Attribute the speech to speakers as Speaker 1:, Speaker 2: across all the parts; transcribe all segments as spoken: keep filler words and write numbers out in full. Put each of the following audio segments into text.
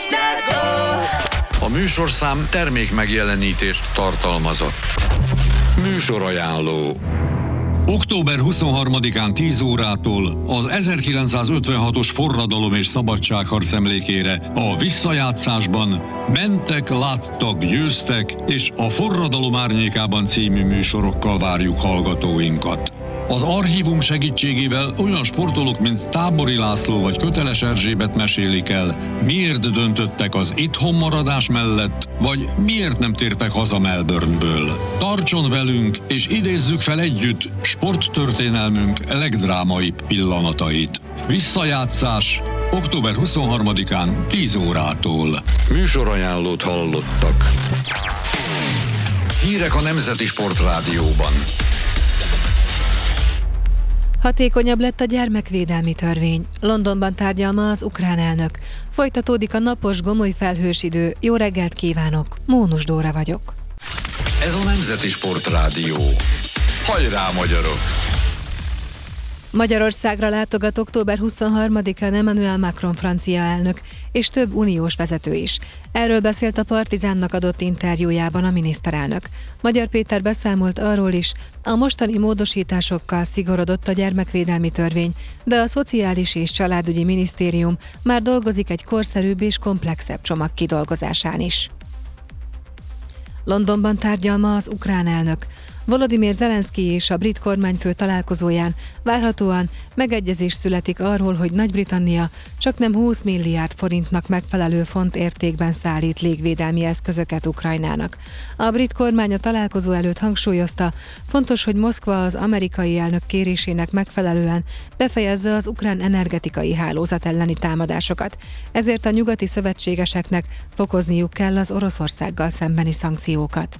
Speaker 1: A műsorszám termék megjelenítést tartalmazott. Műsorajánló. október huszonharmadikán tíz órától az ezerkilencszázötvenhatos forradalom és szabadságharc emlékére a visszajátszásban Mentek, láttak, győztek és a Forradalom árnyékában című műsorokkal várjuk hallgatóinkat. Az archívum segítségével olyan sportolók, mint Tábori László vagy Köteles Erzsébet mesélik el, miért döntöttek az itthon maradás mellett, vagy miért nem tértek haza Melbourneből. Tartson velünk, és idézzük fel együtt sporttörténelmünk legdrámaibb pillanatait. Visszajátszás október huszonharmadikán tíz órától. Műsorajánlót hallottak. Hírek a Nemzeti Sportrádióban.
Speaker 2: Hatékonyabb lett a gyermekvédelmi törvény. Londonban tárgyal ma az ukrán elnök. Folytatódik a napos, gomoly felhős idő. Jó reggelt kívánok! Mónus Dóra vagyok.
Speaker 1: Ez a Nemzeti Sportrádió. Hajrá, magyarok!
Speaker 2: Magyarországra látogat október huszonharmadikán Emmanuel Macron francia elnök, és több uniós vezető is. Erről beszélt a Partizánnak adott interjújában a miniszterelnök. Magyar Péter beszámolt arról is, a mostani módosításokkal szigorodott a gyermekvédelmi törvény, de a Szociális és Családügyi Minisztérium már dolgozik egy korszerűbb és komplexebb csomag kidolgozásán is. Londonban tárgyal ma az ukrán elnök. Volodymyr Zelenszky és a brit kormányfő találkozóján várhatóan megegyezés születik arról, hogy Nagy-Britannia csaknem húsz milliárd forintnak megfelelő font értékben szállít légvédelmi eszközöket Ukrajnának. A brit kormány a találkozó előtt hangsúlyozta, fontos, hogy Moszkva az amerikai elnök kérésének megfelelően befejezze az ukrán energetikai hálózat elleni támadásokat. Ezért a nyugati szövetségeseknek fokozniuk kell az Oroszországgal szembeni szankciókat.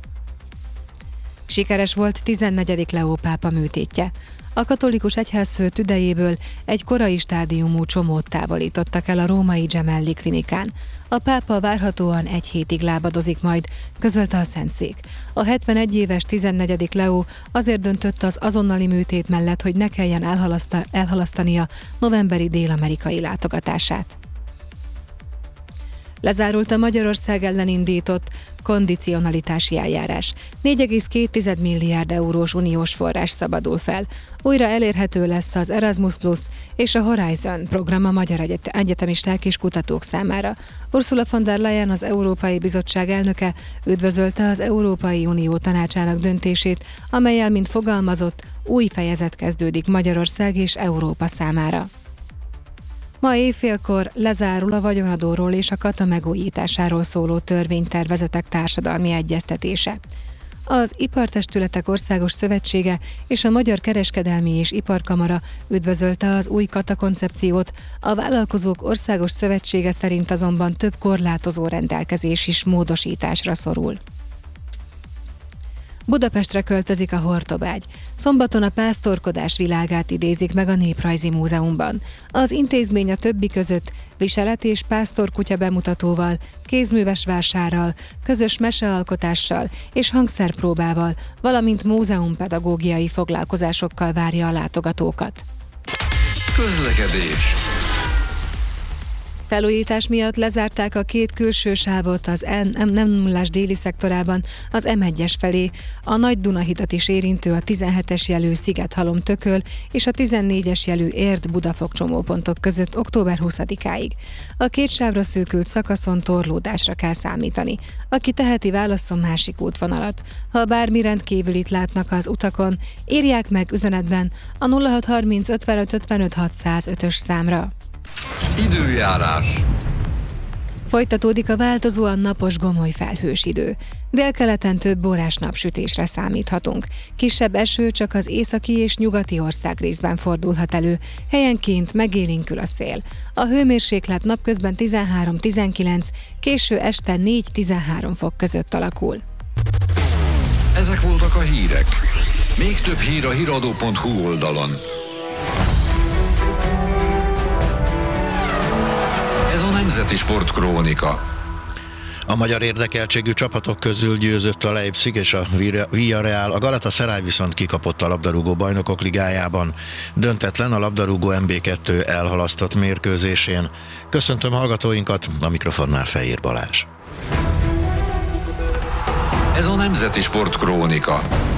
Speaker 2: Sikeres volt tizennegyedik Leó pápa műtétje. A katolikus egyházfő tüdejéből egy korai stádiumú csomót távolítottak el a római Gemelli klinikán. A pápa várhatóan egy hétig lábadozik majd, közölte a Szentszék. A hetvenegy éves tizennegyedik Leó azért döntött az azonnali műtét mellett, hogy ne kelljen elhalaszta, elhalasztania novemberi dél-amerikai látogatását. Lezárult a Magyarország ellen indított kondicionalitási eljárás. négy egész két milliárd eurós uniós forrás szabadul fel. Újra elérhető lesz az Erasmus Plus és a Horizon program a magyar egyet- egyetemisták és kutatók számára. Ursula von der Leyen, az Európai Bizottság elnöke üdvözölte az Európai Unió tanácsának döntését, amellyel, mint fogalmazott, új fejezet kezdődik Magyarország és Európa számára. Ma éjfélkor lezárul a vagyonadóról és a kata megújításáról szóló törvénytervezetek társadalmi egyeztetése. Az Ipartestületek Országos Szövetsége és a Magyar Kereskedelmi és Iparkamara üdvözölte az új kata koncepciót, a Vállalkozók Országos Szövetsége szerint azonban több korlátozó rendelkezés is módosításra szorul. Budapestre költözik a Hortobágy. Szombaton a pásztorkodás világát idézik meg a Néprajzi Múzeumban. Az intézmény a többi között viselet- és pásztorkutya bemutatóval, kézműves vásárral, közös mesealkotással és hangszerpróbával, valamint múzeumpedagógiai foglalkozásokkal várja a látogatókat.
Speaker 1: Közlekedés.
Speaker 2: Felújítás miatt lezárták a két külső sávot az M nullás déli szektorában az M egyes felé, a Nagy Dunahidat is érintő a tizenhetes jelű Szigethalom-Tököl és a tizennégyes jelű Érd-Budafok csomópontok között október huszadikáig. A két sávra szűkült szakaszon torlódásra kell számítani. Aki teheti, válasszon másik útvonalat. Ha bármi rendkívülit látnak az utakon, írják meg üzenetben a nulla hat harminc ötvenöt ötvenöt hatszázötös számra.
Speaker 1: Időjárás.
Speaker 2: Folytatódik a változóan napos, gomoly felhős idő. Délkeleten több órás napsütésre számíthatunk. Kisebb eső csak az északi és nyugati országrészben fordulhat elő, helyenként megélénkül a szél. A hőmérséklet napközben tizenhárom-tizenkilenc, késő este négy-tizenhárom fok között alakul.
Speaker 1: Ezek voltak a hírek. Még több hír a híradó pont hu oldalon. Ez a Nemzeti Sportkrónika.
Speaker 3: A magyar érdekeltségű csapatok közül győzött a Leipzig és a Villarreal, a Galatasaray viszont kikapott a labdarúgó bajnokok ligájában. Döntetlen a labdarúgó em bé kettő elhalasztott mérkőzésén. Köszöntöm hallgatóinkat, a mikrofonnál Fehér Balázs.
Speaker 1: Ez a Nemzeti Sport Krónika.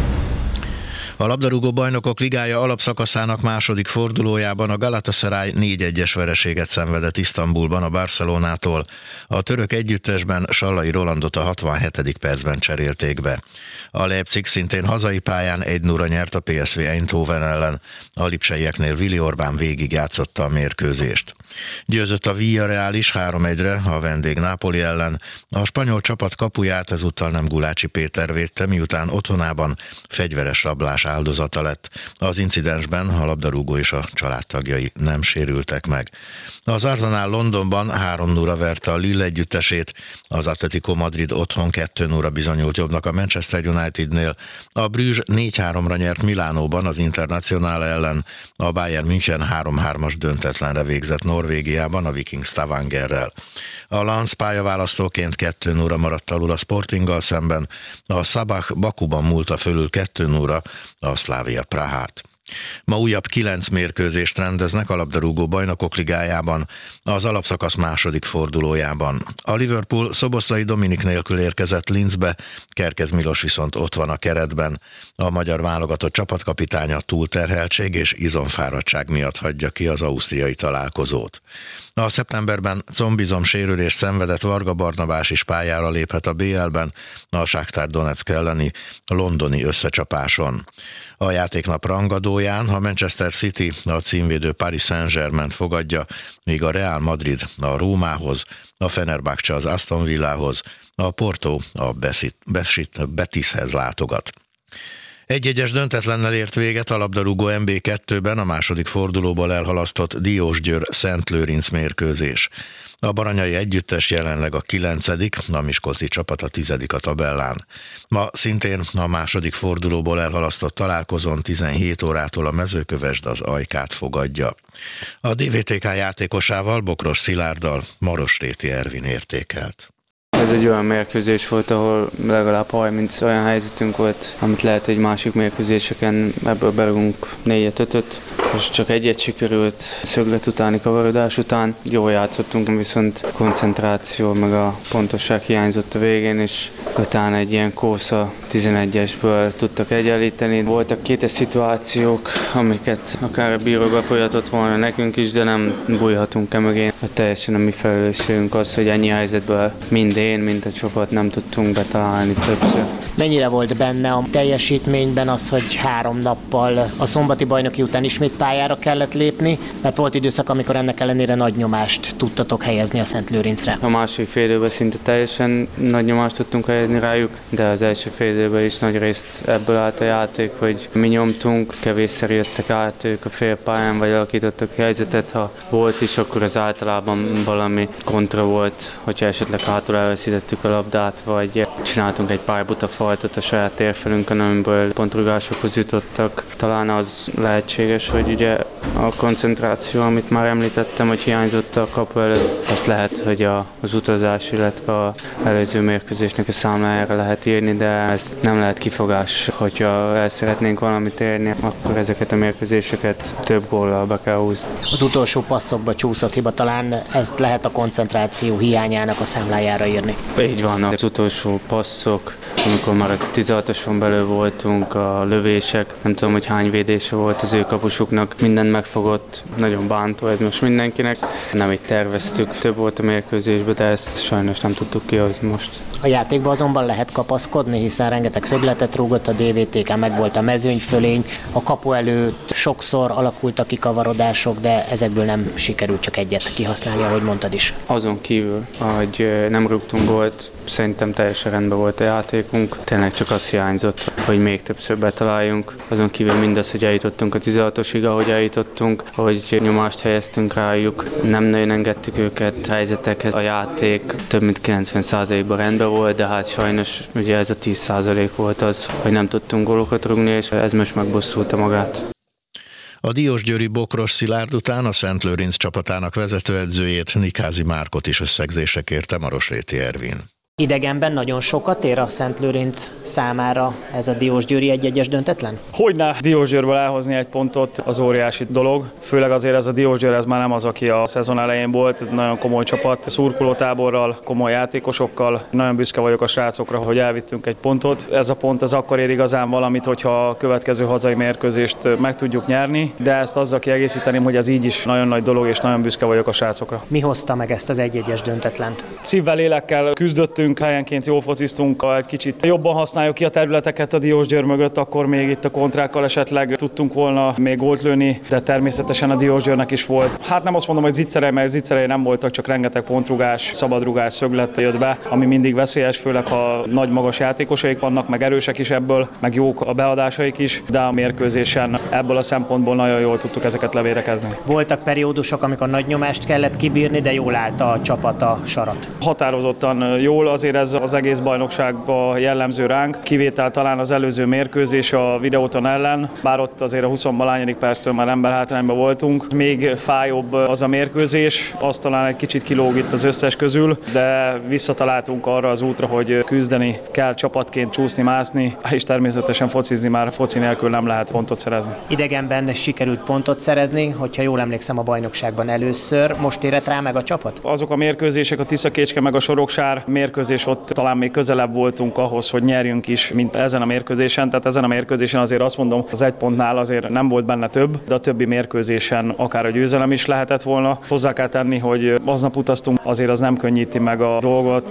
Speaker 3: A labdarúgó bajnokok ligája alapszakaszának második fordulójában a Galatasaray négy egyes vereséget szenvedett Isztambulban a Barcelonától. A török együttesben Sallai Rolandot a hatvanhetedik percben cserélték be. A Leipzig szintén hazai pályán egy nulla nyert a pé es vé Eindhoven ellen. A lipcseieknél Willi Orbán végig játszotta a mérkőzést. Győzött a Villarreal is három egyre a vendég Nápoli ellen. A spanyol csapat kapuját ezúttal nem Gulácsi Péter védte, miután otthonában fegyveres rablás áldozata lett. Az incidensben a labdarúgó és a családtagjai nem sérültek meg. Az Arsenal Londonban három nulla verte a Lille együttesét, az Atletico Madrid otthon kettő nulla bizonyult jobbnak a Manchester Unitednél, a Bruges négy háromra nyert Milánóban az Internazionale ellen, a Bayern München három hármas döntetlenre végzett Norvégiában a Viking Stavangerrel. A Lens pályaválasztóként kettő nulla maradt alul a Sportinggal szemben, a Szabach Bakuban múlta fölül kettő nulla a Slavia Prahát. Ma újabb kilenc mérkőzést rendeznek a labdarúgó bajnokok ligájában, az alapszakasz második fordulójában. A Liverpool Szoboszlai Dominik nélkül érkezett Linzbe, Kerkez Milos viszont ott van a keretben. A magyar válogatott csapatkapitánya túlterheltség és izomfáradtság miatt hagyja ki az ausztriai találkozót. A szeptemberben combizom sérülést szenvedett Varga Barnabás is pályára léphet a bé el-ben, a Shakhtar Donetsk elleni londoni összecsapáson. A játéknap rangadóján a Manchester City a címvédő Paris Saint-Germaint fogadja, míg a Real Madrid a Rómához, a Fenerbahce az Aston Villahoz, a Porto a Betishez látogat. Egy-egyes döntetlennel ért véget a labdarúgó em bé kettőben a második fordulóból elhalasztott Diósgyőr-Szent Lőrinc mérkőzés. A baranyai együttes jelenleg a kilencedik, a miskolci csapat a tizedik a tabellán. Ma szintén a második fordulóból elhalasztott találkozón tizenhét órától a Mezőkövesd az Ajkát fogadja. A dé vé té ká játékosával, Bokros Szilárddal Marosréti Ervin értékelt.
Speaker 4: Ez egy olyan mérkőzés volt, ahol legalább harminc olyan helyzetünk volt, amit lehet, hogy másik mérkőzéseken ebből berúgunk négyet, ötöt, és csak egyet sikerült szöglet utáni kavarodás után. Jól játszottunk, viszont koncentráció meg a pontosság hiányzott a végén, és utána egy ilyen kósza tizenegyesből tudtak egyenlíteni. Voltak kétes szituációk, amiket akár a bíró befolyatott volna nekünk is, de nem bújhatunk emögén. Teljesen a mi felelősségünk az, hogy ennyi helyzetből mind én, mint a csapat nem tudtunk betalálni többször.
Speaker 5: Mennyire volt benne a teljesítményben az, hogy három nappal a szombati bajnoki után ismét pályára kellett lépni, mert volt időszak, amikor ennek ellenére nagy nyomást tudtatok helyezni a Szent Lőrincre.
Speaker 4: A második fél időben szinte teljesen nagy nyomást tudtunk helyezni rájuk, de az első fél időben is nagy részt ebből állt a játék, hogy mi nyomtunk, kevésszer jöttek át ők a félpályán, vagy alakítottak helyzetet, ha volt is, akkor az általában valami kontra volt, hogyha esetleg hátul elveszítettük a labdát, vagy csináltunk egy pár buta faltot a saját térfelünkön, amiből pontrugásokhoz jutottak. Talán az lehetséges, hogy ugye a koncentráció, amit már említettem, hogy hiányzott a kapu előtt, azt lehet, hogy a, az utazás, illetve az előző mérkőzésnek a számlájára lehet írni, de ez nem lehet kifogás, hogyha el szeretnénk valamit érni, akkor ezeket a mérkőzéseket több góllal be kell húzni.
Speaker 5: Az utolsó passzokba csúszott hiba, talán ezt lehet a koncentráció hiányának a számlájára írni.
Speaker 4: Így van, az utolsó passzok, amikor már a tizenhatoson belül voltunk, a lövések, nem tudom, hogy hány védése volt az ő kapusuknak, mindent megfogott, nagyon bántó ez most mindenkinek. Nem így terveztük, több volt a mérkőzésben, de ezt sajnos nem tudtuk kihozni most.
Speaker 5: A játékban azonban lehet kapaszkodni, hiszen rengeteg szögletet rúgott a dé vé té ká, meg volt a mezőnyfölény, a kapu előtt sokszor alakultak ki kavarodások, de ezekből nem sikerült csak egyet kihasználni, ahogy mondtad is.
Speaker 4: Azon kívül, hogy nem rúgtunk gólt, szerintem teljesen rendben volt a játékunk. Tényleg csak az hiányzott, hogy még többször betaláljunk. Azon kívül mindaz, hogy eljutottunk a tizenhatosig, ahogy eljutottunk, hogy nyomást helyeztünk rájuk. Nem nagyon engedtük őket helyzetekhez. A játék több mint kilencven százalékban rendben volt, de hát sajnos ugye ez a tíz százalék volt az, hogy nem tudtunk gólokat rúgni, és ez most megbosszulta magát.
Speaker 3: A diósgyőri Bokros Szilárd után a Szent Lőrinc csapatának vezetőedzőjét, Nikázi Márkot is összegzésre kérte Marosréti Ervin.
Speaker 5: Idegenben nagyon sokat ér a Szentlőrinc számára ez a Diósgyőri egy-egyes döntetlen?
Speaker 6: Hogyne Diósgyőrből elhozni egy pontot, az óriási dolog. Főleg azért ez a Diósgyőr, ez már nem az, aki a szezon elején volt, nagyon komoly csapat, szurkolótáborral, komoly játékosokkal. Nagyon büszke vagyok a srácokra, hogy elvittünk egy pontot. Ez a pont az akkor ér igazán valamit, hogyha a következő hazai mérkőzést meg tudjuk nyerni, de ezt azzal kiegészíteném, hogy ez így is nagyon nagy dolog, és nagyon büszke vagyok a srácokra.
Speaker 5: Mi hozta meg ezt az egy-egyes döntetlent?
Speaker 6: Szívvel, lélekkel küzdöttünk, helyenként jól fociztunk, ha egy kicsit jobban használjuk ki a területeket a Diósgyőr mögött, akkor még itt a kontrákkal esetleg tudtunk volna még gólt lőni, de természetesen a Diósgyőrnek is volt. Hát nem azt mondom, hogy zicserei, mert zicserei nem voltak, csak rengeteg pontrugás, szabadrugás, szöglet jött be, ami mindig veszélyes, főleg ha nagy magas játékosaik vannak, meg erősek is ebből, meg jók a beadásaik is, de a mérkőzésen ebből a szempontból nagyon jól tudtuk ezeket levédekezni.
Speaker 5: Voltak periódusok, amikor nagy nyomást kellett kibírni, de jól állt a csapat a sarat.
Speaker 6: Határozottan jól, azért ez az egész bajnokságban jellemző ránk. Kivétel talán az előző mérkőzés a Videóton ellen, bár ott azért a huszonvalányadik perctől már emberhátrányban voltunk. Még fájóbb az a mérkőzés, az talán egy kicsit kilóg itt az összes közül, de visszataláltunk arra az útra, hogy küzdeni kell csapatként, csúszni, mászni, és természetesen focizni már foci nélkül nem lehet pontot szerezni.
Speaker 5: Idegenben sikerült pontot szerezni, hogyha jól emlékszem a bajnokságban először. Most érett rá meg a csapat?
Speaker 6: Azok a mérkőzések, a Tiszakécske meg a Soroksár mérkőzés, ott talán még közelebb voltunk ahhoz, hogy nyerjünk is, mint ezen a mérkőzésen. Tehát ezen a mérkőzésen azért azt mondom, az egy pontnál azért nem volt benne több, de a többi mérkőzésen akár a győzelem is lehetett volna. Hozzá kell tenni, hogy aznap utaztunk, azért az nem könnyíti meg a dolgot.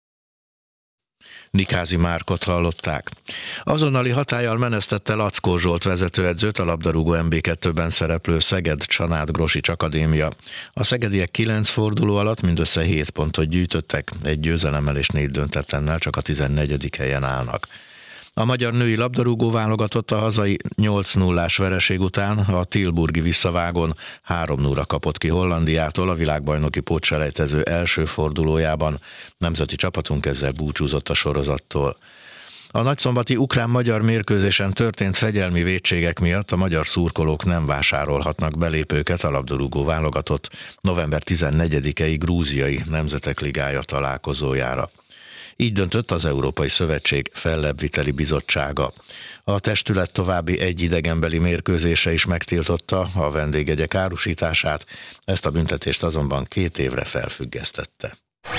Speaker 3: Nikázi Márkot hallották. Azonnali hatállyal menesztette Lackó Zsolt vezetőedzőt a labdarúgó em bé kettőben szereplő Szeged-Csanád-Grosics Akadémia. A szegediek kilenc forduló alatt mindössze hét pontot gyűjtöttek, egy győzelemmel és négy döntetlennel csak a tizennegyedik helyen állnak. A magyar női labdarúgó válogatott a hazai nyolc nullás vereség után a Tilburgi visszavágón három nulla kapott ki Hollandiától a világbajnoki pótselejtező első fordulójában. Nemzeti csapatunk ezzel búcsúzott a sorozattól. A nagyszombati ukrán-magyar mérkőzésen történt fegyelmi vétségek miatt a magyar szurkolók nem vásárolhatnak belépőket a labdarúgó válogatott november tizennegyedikei grúziai Nemzetek Ligája találkozójára. Így döntött az Európai Szövetség Fellebbviteli Bizottsága. A testület további egy idegenbeli mérkőzése is megtiltotta a vendégjegyek árusítását, ezt a büntetést azonban két évre felfüggesztette.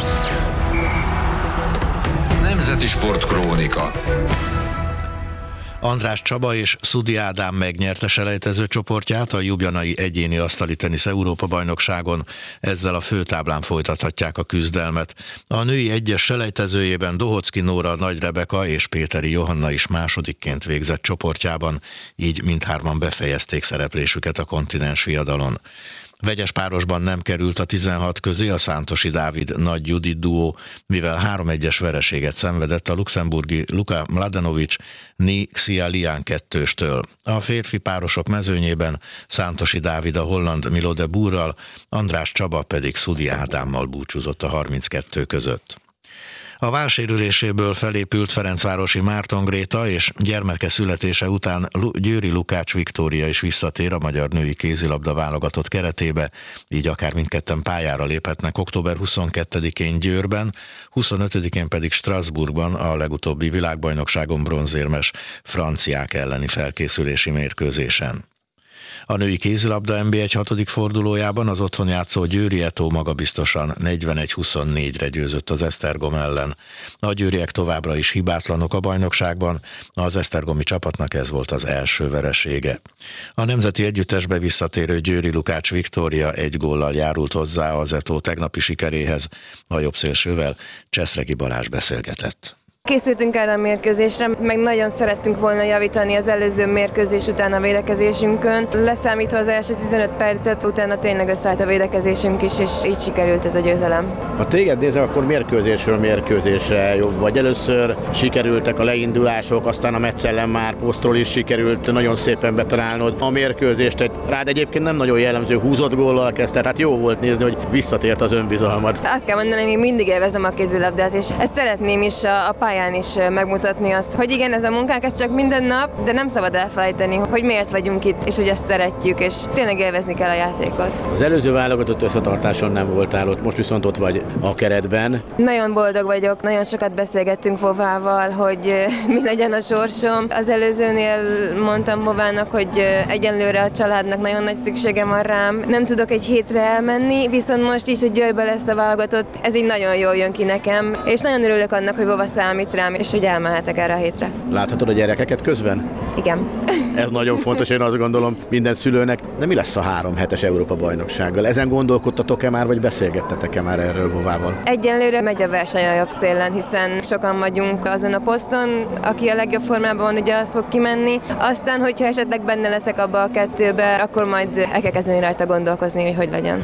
Speaker 1: Nemzeti Sportkrónika.
Speaker 3: András Csaba és Szudi Ádám megnyerte selejtező csoportját a ljubljanai egyéni asztali tenisz Európa-bajnokságon, ezzel a főtáblán folytathatják a küzdelmet. A női egyes selejtezőjében Dohocki Nóra, Nagy Rebeka és Péteri Johanna is másodikként végzett csoportjában, így mindhárman befejezték szereplésüket a kontinens viadalon. Vegyes párosban nem került a tizenhat közé a Szántosi Dávid Nagy Judit duó, mivel három egyes vereséget szenvedett a luxemburgi Luka Mladenovic Ni Xia Lian kettőstől. A férfi párosok mezőnyében Szántosi Dávid a holland Milo de Boerrel, András Csaba pedig Szudi Ádámmal búcsúzott a harminckettő között. A válsérüléséből felépült ferencvárosi Márton Gréta és gyermeke születése után Győri Lukács Viktória is visszatér a magyar női kézilabda válogatott keretébe, így akár mindketten pályára léphetnek október huszonkettedikén Győrben, huszonötödikén pedig Strasbourgban a legutóbbi világbajnokságon bronzérmes franciák elleni felkészülési mérkőzésen. A női kézilabda en bé egy hatodik fordulójában az otthon játszó Győri Eto magabiztosan negyvenegy huszonnégyre győzött az Esztergom ellen. A győriek továbbra is hibátlanok a bajnokságban, az esztergomi csapatnak ez volt az első veresége. A nemzeti együttesbe visszatérő Győri Lukács Viktória egy góllal járult hozzá az Eto tegnapi sikeréhez, a jobbszélsővel Cseszregi Balázs beszélgetett.
Speaker 7: Készültünk erre a mérkőzésre, meg nagyon szerettünk volna javítani az előző mérkőzés után a védekezésünkön. Leszámítva az első tizenöt percet, utána tényleg összeállt a védekezésünk is, és így sikerült ez a győzelem.
Speaker 8: Ha téged nézem, akkor mérkőzésről mérkőzésre jobb vagy. Először sikerültek a leindulások, aztán a meccs ellen már posztról is sikerült nagyon szépen betalálnod a mérkőzést. Egy rád egyébként nem nagyon jellemző húzott góllal kezdte, tehát jó volt nézni, hogy visszatért az önbizalmad.
Speaker 7: Azt kell mondani, hogy még mindig élvezem a kézilabdát, és ezt szeretném is a pályán is megmutatni azt, hogy igen, ez a munkánk, ez csak minden nap, de nem szabad elfelejteni, hogy miért vagyunk itt, és hogy ezt szeretjük, és tényleg élvezni kell a játékot.
Speaker 8: Az előző válogatott összetartáson nem voltál ott, most viszont ott vagy a keretben.
Speaker 7: Nagyon boldog vagyok, nagyon sokat beszélgettünk Vovával, hogy mi legyen a sorsom. Az előzőnél mondtam Vovának, hogy egyenlőre a családnak nagyon nagy szükségem van rám. Nem tudok egy hétre elmenni, viszont most is, hogy Győrbe lesz a válogatott, ez így nagyon jól jön ki nekem, és nagyon örülök annak, hogy Vova számít rám, és hogy elmehetek erre a hétre.
Speaker 8: Láthatod a gyerekeket közben?
Speaker 7: Igen.
Speaker 8: Ez nagyon fontos, én azt gondolom minden szülőnek. De mi lesz a három hetes Európa-bajnoksággal? Ezen gondolkodtatok-e már, vagy beszélgettetek-e már erről Vovával?
Speaker 7: Egyenlőre megy a verseny a jobb szélen, hiszen sokan vagyunk azon a poszton, aki a legjobb formában van, ugye az fog kimenni. Aztán, hogyha esetleg benne leszek abba a kettőbe, akkor majd el kell kezdeni rajta gondolkozni, hogy hogy legyen.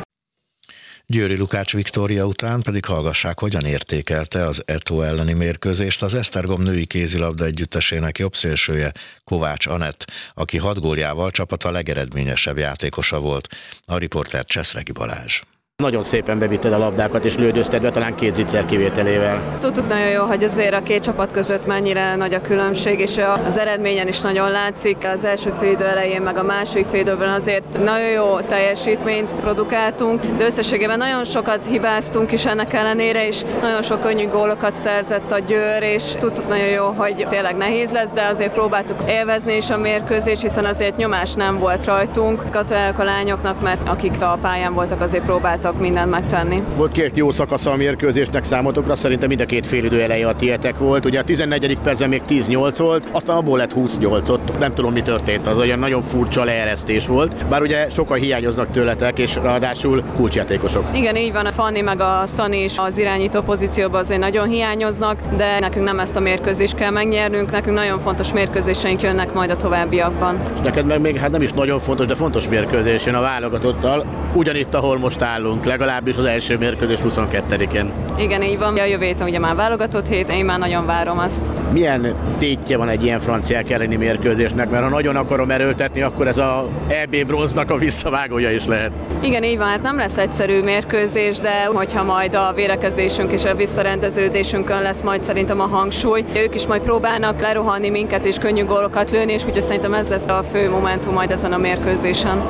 Speaker 3: Győri Lukács Viktória után pedig hallgassák, hogyan értékelte az é té o elleni mérkőzést az Esztergom női kézilabda együttesének jobbszélsője Kovács Anett, aki hat góljával csapata legeredményesebb játékosa volt. A riporter Cseszregi Balázs.
Speaker 8: Nagyon szépen bevitted a labdákat és lődözted be, talán két zicser kivételével.
Speaker 9: Tudtuk nagyon jó, hogy azért a két csapat között mennyire nagy a különbség, és az eredményen is nagyon látszik. Az első félidő elején, meg a második félidőben azért nagyon jó teljesítményt produkáltunk, de összességében nagyon sokat hibáztunk is ennek ellenére, és nagyon sok könnyű gólokat szerzett a Győr, és tudtuk nagyon jó, hogy tényleg nehéz lesz, de azért próbáltuk élvezni is a mérkőzést, hiszen azért nyomás nem volt rajtunk. Gratulálok a lányoknak, mert akik a pályán voltak, azért próbáltak mindent megtenni.
Speaker 8: Volt két jó szakasza a mérkőzésnek számotokra, szerintem mind a két félidő eleje a tietek volt. Ugye a tizennegyedik percben még tíz nyolc volt, aztán abból lett húsz nyolc, ott nem tudom mi történt, az olyan nagyon furcsa leeresztés volt. Bár ugye sokan hiányoznak tőletek, és ráadásul kulcsjátékosok.
Speaker 9: Igen, így van, a Fanni meg a Szani is az irányító pozícióban azért nagyon hiányoznak, de nekünk nem ezt a mérkőzést kell megnyernünk, nekünk nagyon fontos mérkőzéseink jönnek majd a továbbiakban.
Speaker 8: És neked meg még hát nem is nagyon fontos, de fontos mérkőzés jön a válogatottal, ugyanitt, ahol most állunk. Legalábbis az első mérkőzés huszonkettedikén.
Speaker 9: Igen, így van. A jövő héten ugye már válogatott hét, én már nagyon várom azt.
Speaker 8: Milyen tétje van egy ilyen franciák elleni mérkőzésnek, mert ha nagyon akarom erőltetni, akkor ez a é bé bronznak a visszavágója is lehet.
Speaker 9: Igen, így van, hát nem lesz egyszerű mérkőzés, de hogyha majd a védekezésünk és a visszarendeződésünkön lesz majd szerintem a hangsúly. Ők is majd próbálnak lerohanni minket és könnyű gólokat lőni, és úgyhogy szerintem ez lesz a fő momentum majd ezen a mérkőzésen.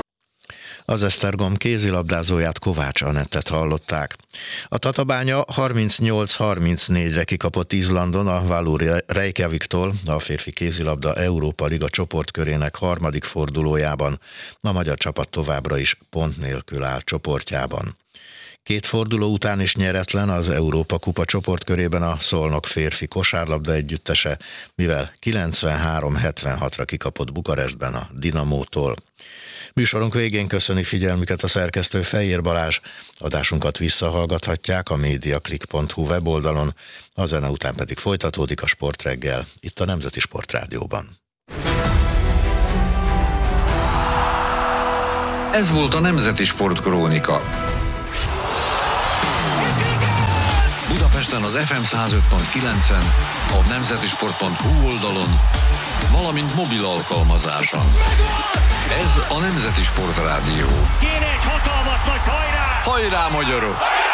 Speaker 3: Az Esztergom kézilabdázóját, Kovács Anettet hallották. A Tatabánya harmincnyolc harmincnégyre kikapott Izlandon a Valuri Reykjaviktól a férfi kézilabda Európa Liga csoportkörének harmadik fordulójában. A magyar csapat továbbra is pont nélkül áll csoportjában. Két forduló után is nyeretlen az Európa Kupa csoportkörében a Szolnok férfi kosárlabda együttese, mivel kilencvenhárom hetvenhatra kikapott Bukarestben a Dinamótól. Műsorunk végén köszöni figyelmüket a szerkesztő Fejér Balázs. Adásunkat visszahallgathatják a mediaclick pont hu weboldalon, a zene után pedig folytatódik a Sportreggel, itt a Nemzeti Sportrádióban.
Speaker 1: Ez volt a Nemzeti Sportkrónika. Budapesten az ef em száz öt pont kilencen, a nemzetisport pont hu oldalon, valamint mobil alkalmazáson. Ez a Nemzeti Sportrádió.
Speaker 10: Kéne egy hatalmas nagy hajrá!
Speaker 1: Hajrá, magyarok!